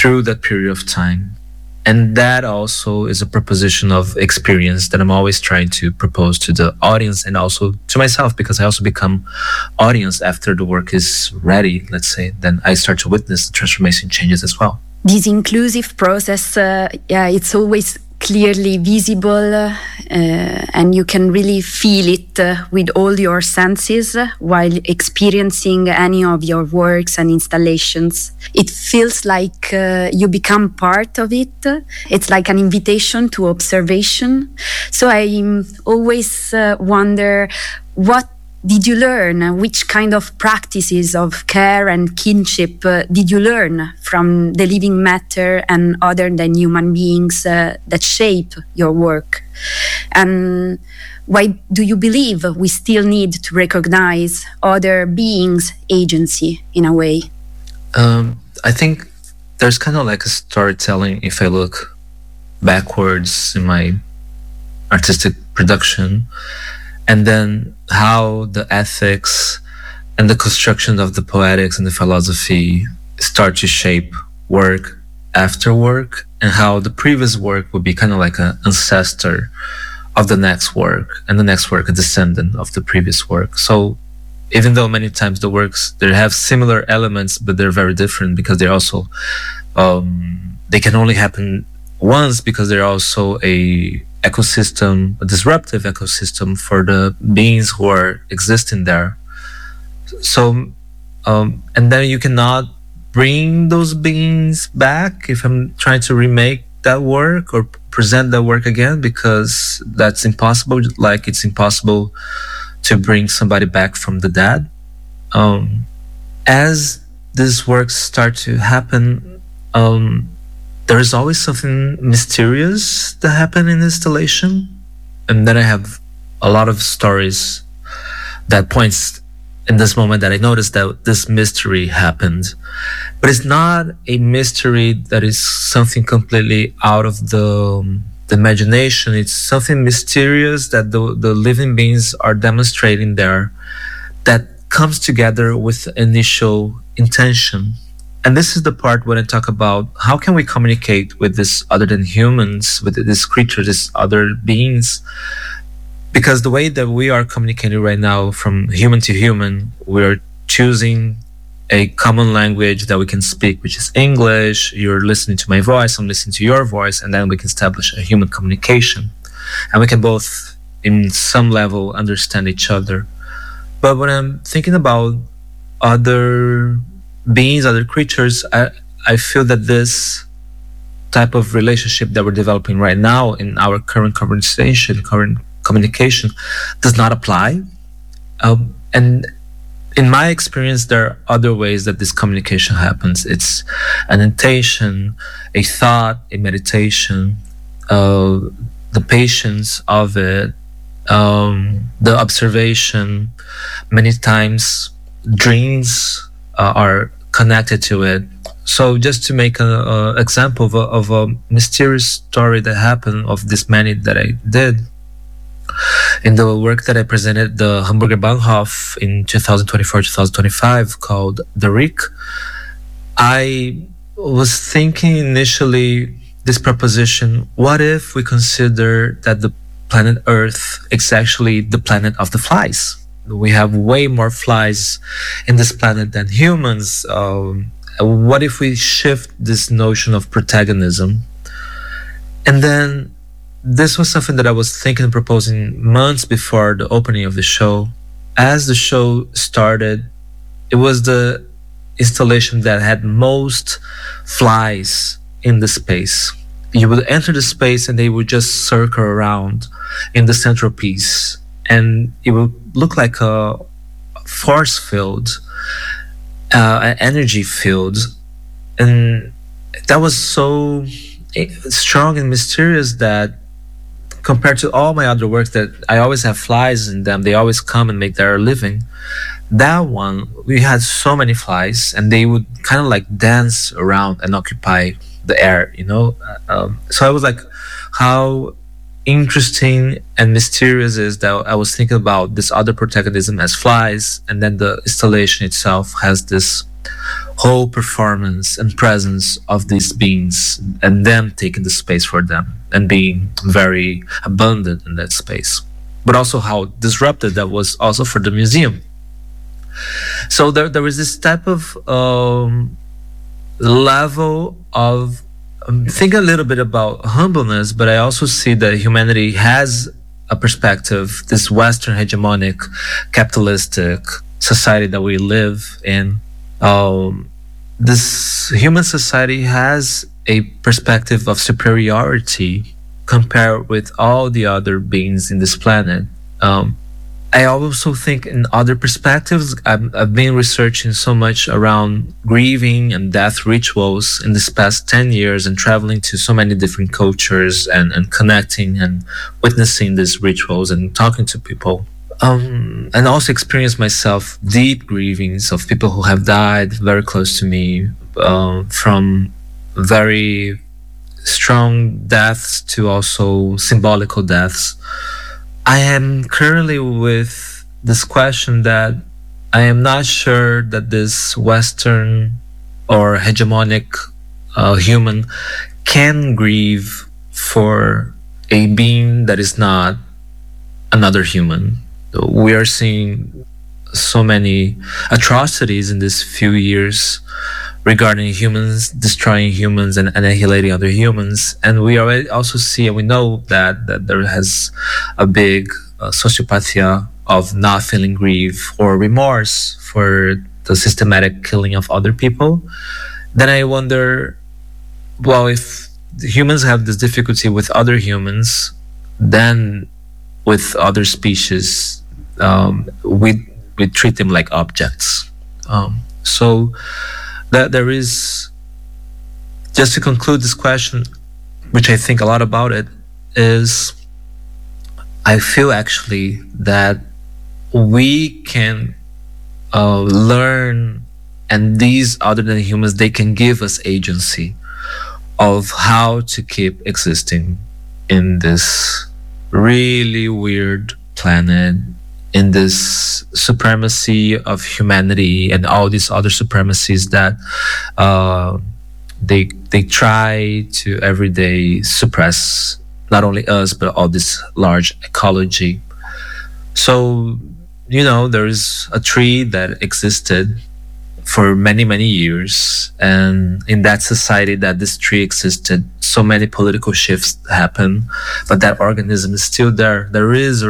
through that period of time. And that also is a proposition of experience that I'm always trying to propose to the audience and also to myself, because I also become audience after the work is ready, let's say. Then I start to witness the transformation changes as well. This inclusive process, it's always clearly visible and you can really feel it with all your senses while experiencing any of your works and installations. It feels like you become part of it. It's like an invitation to observation. So I always wonder, what did you learn? Which kind of practices of care and kinship did you learn from the living matter and other than human beings that shape your work? And why do you believe we still need to recognize other beings' agency in a way? I think there's kind of like a storytelling if I look backwards in my artistic production, and then how the ethics and the construction of the poetics and the philosophy start to shape work after work, and how the previous work would be kind of like an ancestor of the next work, and the next work a descendant of the previous work. So even though many times the works, they have similar elements, but they're very different because they're also, they can only happen once because they're also a ecosystem, a disruptive ecosystem for the beings who are existing there. So, and then you cannot bring those beings back if I'm trying to remake that work or present that work again, because that's impossible. Like it's impossible to bring somebody back from the dead. As these works start to happen, there is always something mysterious that happen in installation, and then I have a lot of stories that points in this moment that I noticed that this mystery happened. But it's not a mystery that is something completely out of the imagination. It's something mysterious that the living beings are demonstrating there that comes together with initial intention. And this is the part when I talk about how can we communicate with this other than humans, with this creature, this other beings. Because the way that we are communicating right now from human to human, we're choosing a common language that we can speak, which is English. You're listening to my voice, I'm listening to your voice, and then we can establish a human communication. And we can both, in some level, understand each other. But when I'm thinking about other beings, other creatures, I feel that this type of relationship that we're developing right now in our current conversation, current communication, does not apply. And in my experience, there are other ways that this communication happens. It's an intention, a thought, a meditation, the patience of it, the observation. Many times, dreams are connected to it. So just to make an example of a mysterious story that happened of this many that I did, in the work that I presented, the Hamburger Bahnhof in 2024-2025 called The Rick, I was thinking initially this proposition, what if we consider that the planet Earth is actually the planet of the flies? We have way more flies in this planet than humans. What if we shift this notion of protagonism? And then this was something that I was thinking and proposing months before the opening of the show. As the show started, it was the installation that had most flies in the space. You would enter the space and they would just circle around in the central piece. And it would look like a force field, an energy field. And that was so strong and mysterious that compared to all my other works that I always have flies in them, they always come and make their living. That one, we had so many flies and they would kind of like dance around and occupy the air, you know? So I was like, how interesting and mysterious is that I was thinking about this other protagonism as flies, and then the installation itself has this whole performance and presence of these beings, and them taking the space for them and being very abundant in that space, but also how disrupted that was also for the museum. So there is this type of level of think a little bit about humbleness, but I also see that humanity has a perspective, this Western hegemonic capitalistic society that we live in. This human society has a perspective of superiority compared with all the other beings in this planet. I also think in other perspectives, I've been researching so much around grieving and death rituals in this past 10 years and traveling to so many different cultures and connecting and witnessing these rituals and talking to people. And also experience myself deep grievings of people who have died very close to me, from very strong deaths to also symbolical deaths. I am currently with this question that I am not sure that this Western or hegemonic human can grieve for a being that is not another human. We are seeing so many atrocities in these few years regarding humans, destroying humans and annihilating other humans. And we already also see, and we know that there has a big sociopathia of not feeling grief or remorse for the systematic killing of other people. Then I wonder, well, if humans have this difficulty with other humans, then with other species, we treat them like objects. So that there is, just to conclude this question, which I think a lot about it, is I feel actually that we can learn, and these other than humans, they can give us agency of how to keep existing in this really weird planet, in this supremacy of humanity and all these other supremacies that they try to every day suppress, not only us but all this large ecology. So, you know, there is a tree that existed for many years, and in that society that this tree existed, so many political shifts happen, but that organism is still there. There is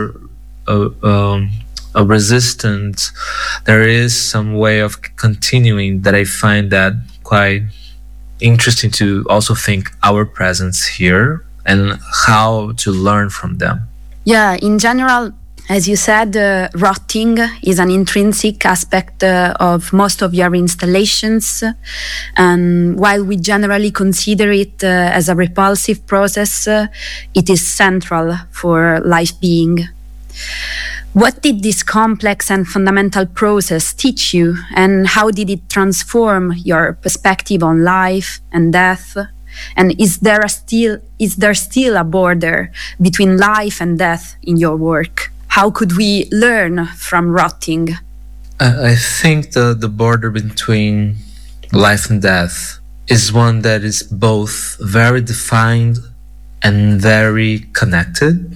a resistance. There is some way of continuing that I find that quite interesting, to also think our presence here and how to learn from them. Yeah, in general, as you said, rotting is an intrinsic aspect of most of your installations. And while we generally consider it as a repulsive process, it is central for life being. What did this complex and fundamental process teach you, and how did it transform your perspective on life and death? And is there still a border between life and death in your work? How could we learn from rotting? I think the border between life and death is one that is both very defined and very connected.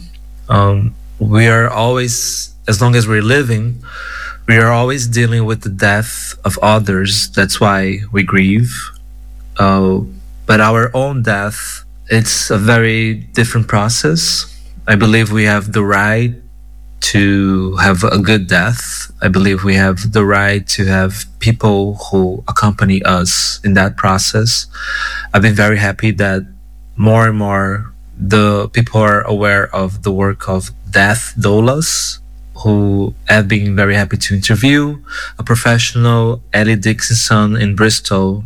We are always, as long as we're living, we are always dealing with the death of others. That's why we grieve. But our own death, it's a very different process. I believe we have the right to have a good death. I believe we have the right to have people who accompany us in that process. I've been very happy that more and more the people are aware of the work of death doulas, who have been very happy to interview a professional, Ellie Dixon in Bristol,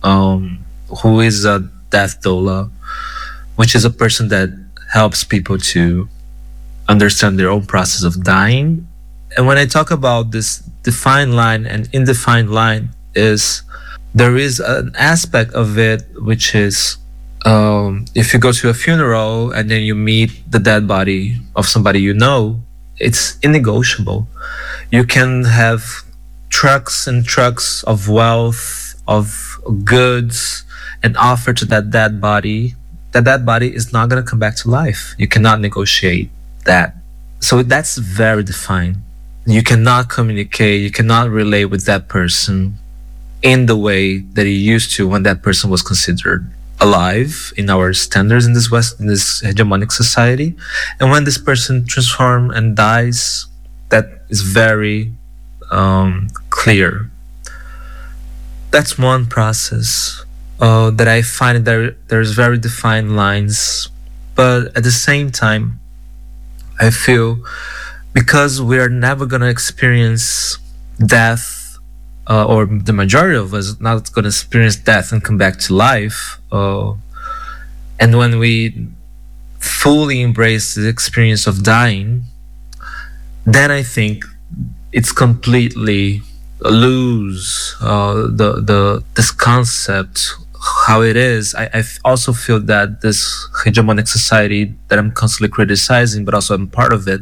who is a death doula, which is a person that helps people to understand their own process of dying. And when I talk about this defined line and indefined line, is there is an aspect of it which is, if you go to a funeral and then you meet the dead body of somebody you know, it's innegotiable. You can have trucks and trucks of wealth of goods and offer to that dead body, that body is not going to come back to life. You cannot negotiate that. So that's very defined. You cannot communicate, you cannot relate with that person in the way that you used to when that person was considered alive in our standards in this hegemonic society. And when this person transforms and dies, that is very clear. That's one process that I find there's very defined lines, but at the same time, I feel because we are never going to experience death, or the majority of us not going to experience death and come back to life. And when we fully embrace the experience of dying, then I think it's completely lose this concept, how it is. I also feel that this hegemonic society that I'm constantly criticizing, but also I'm part of it,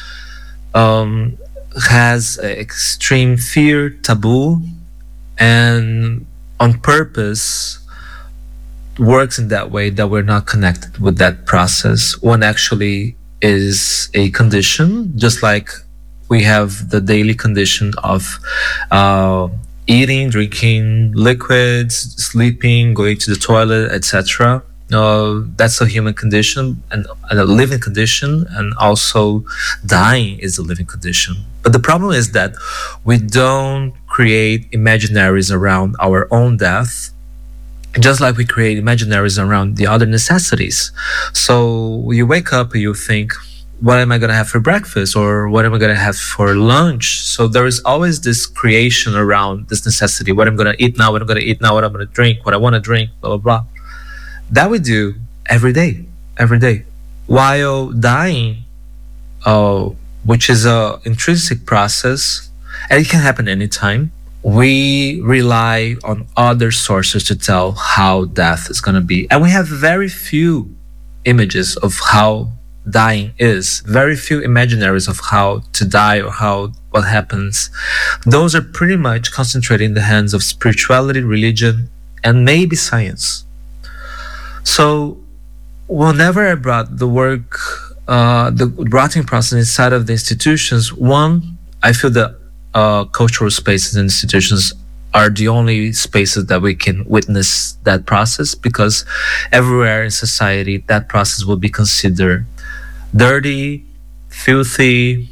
has extreme fear, taboo, and on purpose works in that way that we're not connected with that process when actually is a condition, just like we have the daily condition of eating, drinking liquids, sleeping, going to the toilet, etc. That's a human condition and a living condition, and also dying is a living condition. But the problem is that we don't create imaginaries around our own death, just like we create imaginaries around the other necessities. So you wake up and you think, what am I going to have for breakfast, or what am I going to have for lunch? So there is always this creation around this necessity. What I'm going to eat now, what I'm going to eat now, what I'm going to drink, what I want to drink, blah, blah, blah. That we do every day. While dying, which is a intrinsic process, and it can happen anytime, we rely on other sources to tell how death is going to be. And we have very few images of how dying is, very few imaginaries of how to die or what happens. Those are pretty much concentrated in the hands of spirituality, religion, and maybe science. So whenever I brought the work, the rotting process inside of the institutions, one, I feel that cultural spaces and institutions are the only spaces that we can witness that process, because everywhere in society that process will be considered dirty, filthy,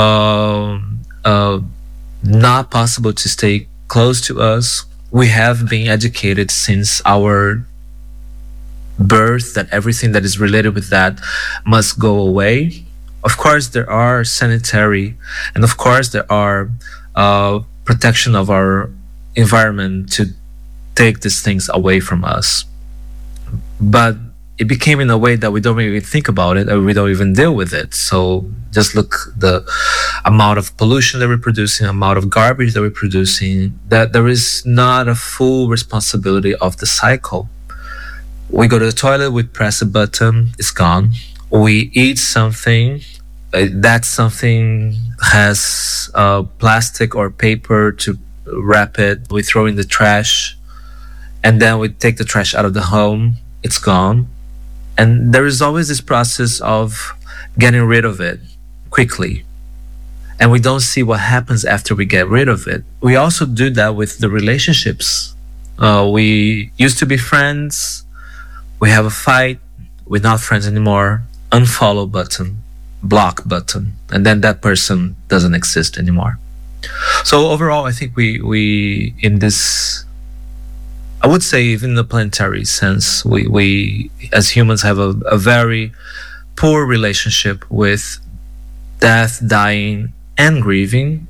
not possible to stay close to us. We have been educated since our birth that everything that is related with that must go away. Of course, there are sanitary, and of course, there are protection of our environment to take these things away from us. But it became in a way that we don't even think about it, or we don't even deal with it. So just look the amount of pollution that we're producing, amount of garbage that we're producing, that there is not a full responsibility of the cycle. We go to the toilet, we press a button, it's gone. We eat something, that something has plastic or paper to wrap it. We throw in the trash, and then we take the trash out of the home, it's gone. And there is always this process of getting rid of it quickly. And we don't see what happens after we get rid of it. We also do that with the relationships. We used to be friends. We have a fight, we're not friends anymore, unfollow button, block button, and then that person doesn't exist anymore. So overall, I think we in this, I would say even in the planetary sense, we as humans have a very poor relationship with death, dying, and grieving.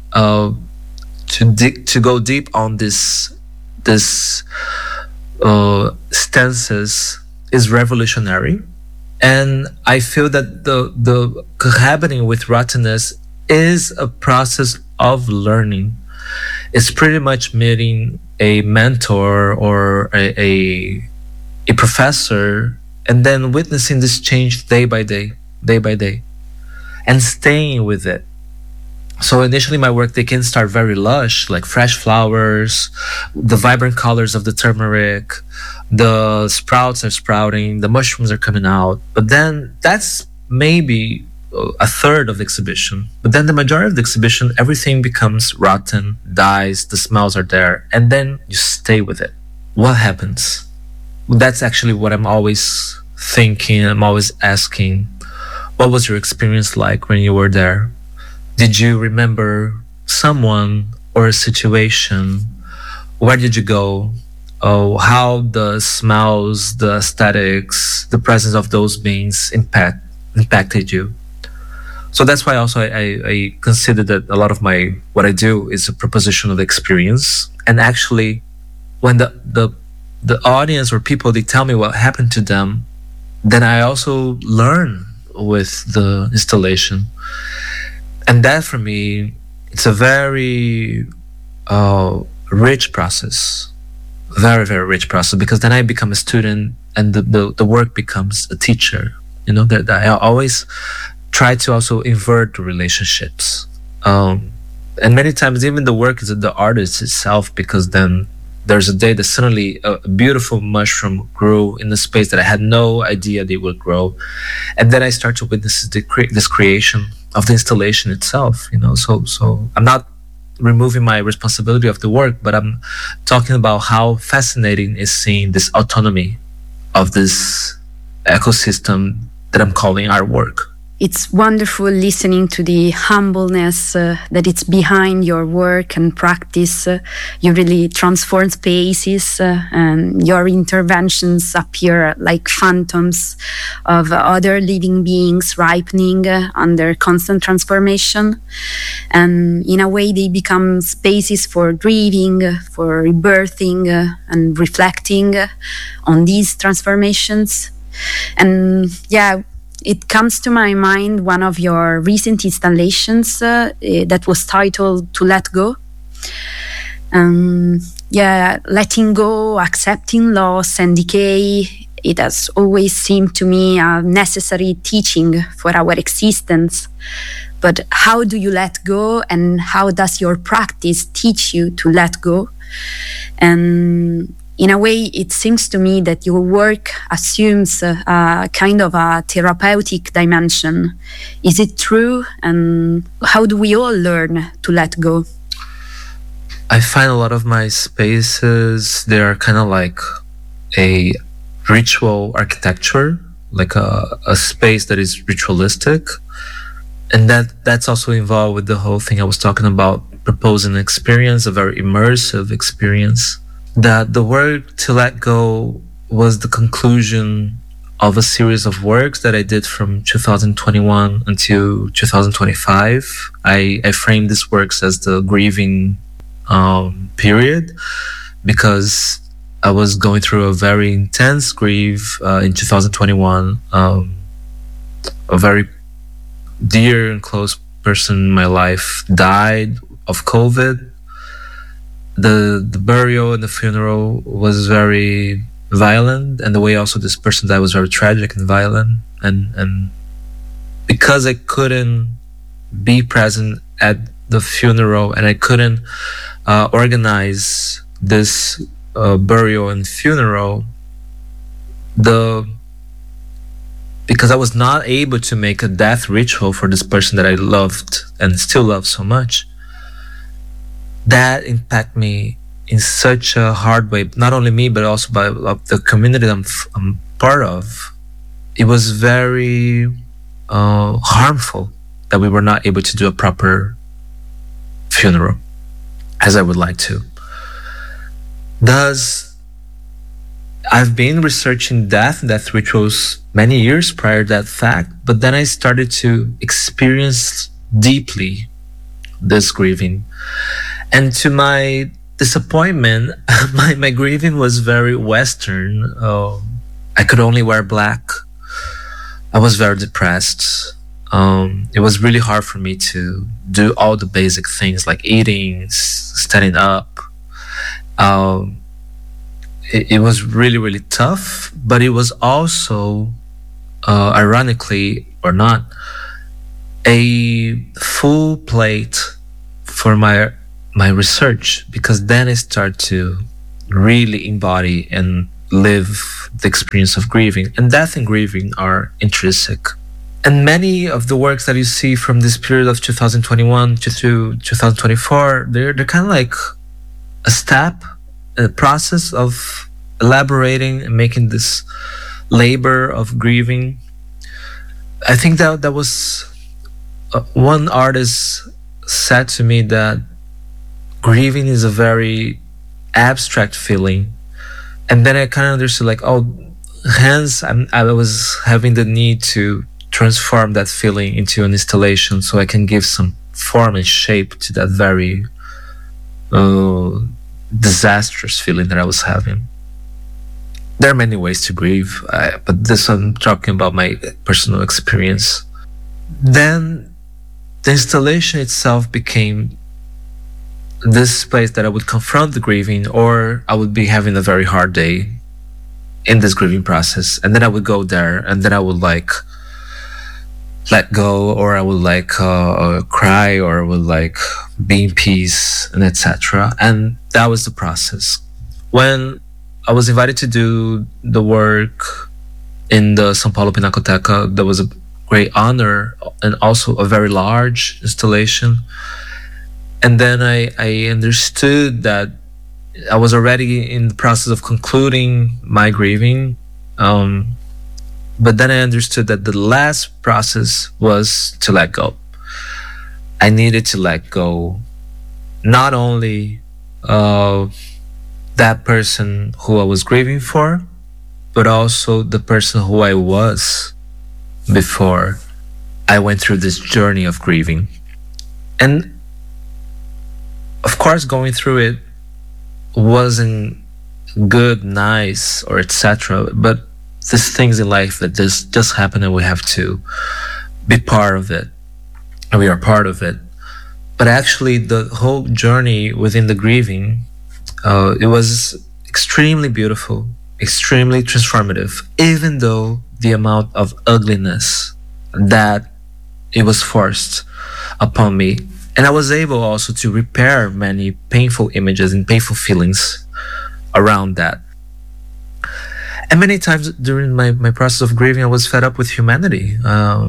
To go deep on this stances is revolutionary, and I feel that the cohabiting with rottenness is a process of learning. It's pretty much meeting a mentor or a professor, and then witnessing this change day by day, and staying with it. So initially my work, they can start very lush, like fresh flowers, the vibrant colors of the turmeric, the sprouts are sprouting, the mushrooms are coming out. But then that's maybe a third of the exhibition. But then the majority of the exhibition, everything becomes rotten, dies, the smells are there, and then you stay with it. What happens? That's actually what I'm always thinking. I'm always asking, what was your experience like when you were there? Did you remember someone or a situation? Where did you go? Oh, how the smells, the aesthetics, the presence of those beings impacted you? So that's why also I consider that a lot of what I do is a proposition of experience. And actually, when the audience or people, they tell me what happened to them, then I also learn with the installation. And that for me, it's a very rich process, very, very rich process, because then I become a student and the work becomes a teacher. You know, that I always try to also invert the relationships. And many times even the work is the artist itself, because then there's a day that suddenly a beautiful mushroom grew in a space that I had no idea they would grow. And then I start to witness this creation of the installation itself, you know. So I'm not removing my responsibility of the work, but I'm talking about how fascinating is seeing this autonomy of this ecosystem that I'm calling our work. It's wonderful listening to the humbleness that it's behind your work and practice. You really transform spaces, and your interventions appear like phantoms of other living beings ripening under constant transformation. And in a way, they become spaces for grieving, for rebirthing, and reflecting on these transformations. And yeah, it comes to my mind one of your recent installations that was titled "To Let Go." Letting go, accepting loss and decay. It has always seemed to me a necessary teaching for our existence. But how do you let go, and how does your practice teach you to let go? And in a way, it seems to me that your work assumes a kind of a therapeutic dimension. Is it true? And how do we all learn to let go? I find a lot of my spaces, they are kind of like a ritual architecture, like a space that is ritualistic. And that's also involved with the whole thing I was talking about, proposing an experience, a very immersive experience. That the work To Let Go was the conclusion of a series of works that I did from 2021 until 2025. I framed these works as the grieving period, because I was going through a very intense grief in 2021. A very dear and close person in my life died of COVID. The burial and the funeral was very violent, and the way also this person died was very tragic and violent. And because I couldn't be present at the funeral, and I couldn't organize this burial and funeral, because I was not able to make a death ritual for this person that I loved and still love so much, that impacted me in such a hard way. Not only me, but also by the community I'm part of. It was very harmful that we were not able to do a proper funeral as I would like to. Thus, I've been researching death rituals many years prior to that fact, but then I started to experience deeply this grieving. And to my disappointment, my grieving was very Western. I could only wear black. I was very depressed. It was really hard for me to do all the basic things like eating, standing up. It was really, really tough, but it was also, ironically or not, a full plate for my research, because then I start to really embody and live the experience of grieving. And death and grieving are intrinsic. And many of the works that you see from this period of 2021 to 2024, they're kind of like a step, a process of elaborating and making this labor of grieving. I think that was one artist said to me that grieving is a very abstract feeling. And then I kind of understood, like, oh, hence I was having the need to transform that feeling into an installation so I can give some form and shape to that very disastrous feeling that I was having. There are many ways to grieve, but this I'm talking about my personal experience. Then the installation itself became this place that I would confront the grieving, or I would be having a very hard day in this grieving process, and then I would go there, and then I would like let go, or I would like cry, or I would like be in peace, and etc. And that was the process. When I was invited to do the work in the São Paulo Pinacoteca, that was a great honor and also a very large installation. And then I understood that I was already in the process of concluding my grieving. But then I understood that the last process was to let go. I needed to let go not only that person who I was grieving for, but also the person who I was before I went through this journey of grieving. And of course, going through it wasn't good, nice, or etc. But there's things in life that just happen, and we have to be part of it, and we are part of it. But actually, the whole journey within the grieving, it was extremely beautiful, extremely transformative, even though the amount of ugliness that it was forced upon me. And I was able also to repair many painful images and painful feelings around that. And many times during my process of grieving, I was fed up with humanity.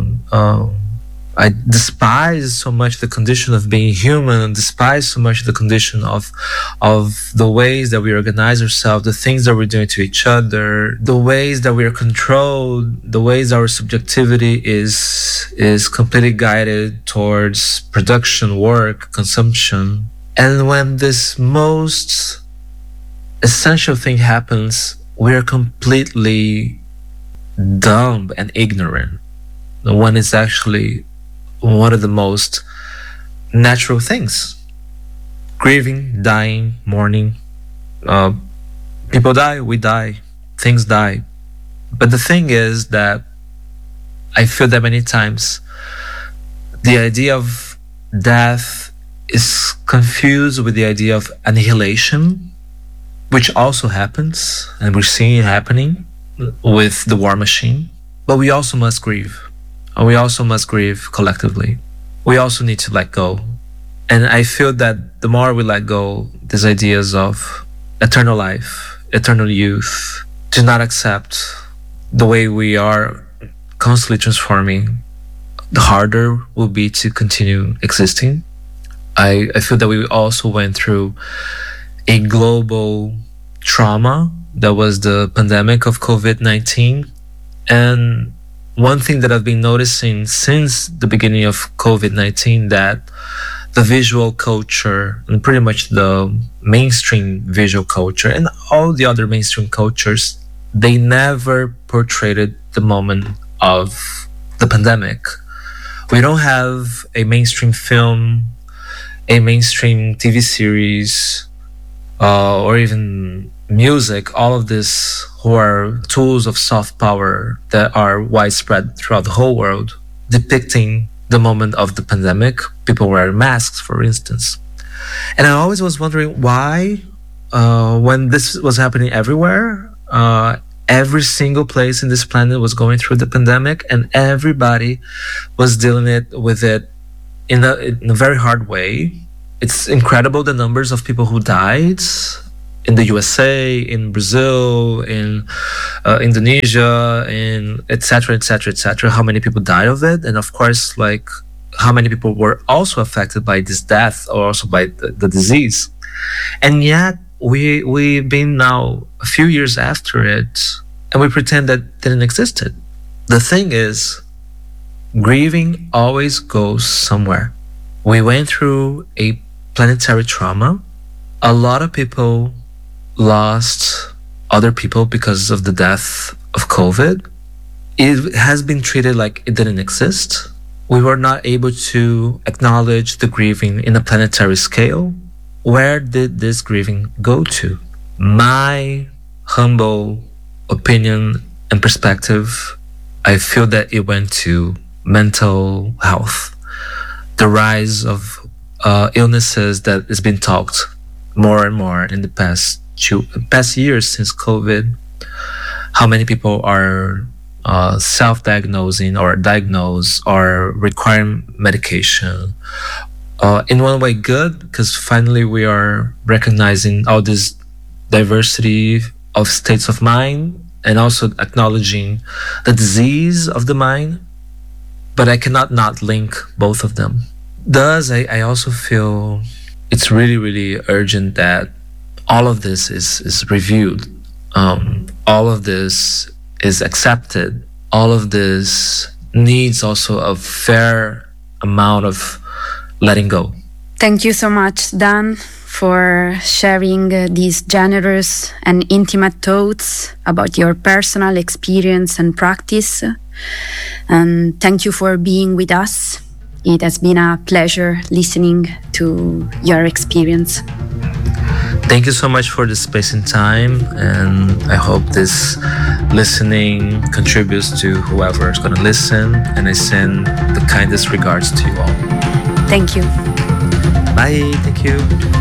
I despised so much the condition of being human, and despised so much the condition of the ways that we organize ourselves, the things that we're doing to each other, the ways that we are controlled, the ways our subjectivity is completely guided towards production, work, consumption. And when this most essential thing happens, we are completely dumb and ignorant. When it's actually one of the most natural things. Grieving, dying, mourning. People die, we die, things die. But the thing is that I feel that many times the idea of death is confused with the idea of annihilation, which also happens, and we're seeing it happening with the war machine. But we also must grieve. And we also must grieve collectively. We also need to let go. And I feel that the more we let go, these ideas of eternal life, eternal youth, do not accept the way we are constantly transforming, the harder will be to continue existing. I feel that we also went through a global trauma that was the pandemic of COVID-19. And one thing that I've been noticing since the beginning of COVID-19, that the visual culture and pretty much the mainstream visual culture and all the other mainstream cultures, they never portrayed the moment of the pandemic. We don't have a mainstream film, a mainstream TV series, or even music, all of this who are tools of soft power that are widespread throughout the whole world, depicting the moment of the pandemic. People wear masks, for instance. And I always was wondering why, when this was happening everywhere, every single place in this planet was going through the pandemic, and everybody was dealing with it in a very hard way. It's incredible the numbers of people who died in the USA, in Brazil, in Indonesia, in etc., how many people died of it. And of course, like, how many people were also affected by this death or also by the disease. And yet we've been now a few years after it, and we pretend that didn't exist. The thing is, grieving always goes somewhere. We went through a planetary trauma. A lot of people lost other people because of the death of COVID. It has been treated like it didn't exist. We were not able to acknowledge the grieving in a planetary scale. Where did this grieving go to? My humble opinion and perspective, I feel that it went to mental health. The rise of illnesses that has been talked more and more in the past years since COVID. How many people are self-diagnosing or diagnosed or requiring medication? In one way, good, because finally we are recognizing all this diversity of states of mind and also acknowledging the disease of the mind. But I cannot not link both of them. Thus, I also feel it's really, really urgent that all of this is reviewed. All of this is accepted. All of this needs also a fair amount of letting go. Thank you so much, Dan, for sharing these generous and intimate thoughts about your personal experience and practice. And thank you for being with us. It has been a pleasure listening to your experience. Thank you so much for the space and time, and I hope this listening contributes to whoever is going to listen, and I send the kindest regards to you all. Thank you. Bye. Thank you.